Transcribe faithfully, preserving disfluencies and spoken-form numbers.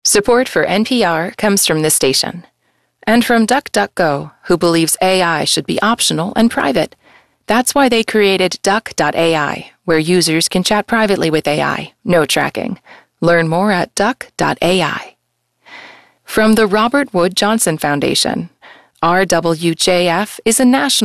Support for N P R comes from this station. And from DuckDuckGo, who believes A I should be optional and private. That's why they created Duck dot A I, where users can chat privately with A I, no tracking. Learn more at Duck dot A I. From the Robert Wood Johnson Foundation, R W J F is a national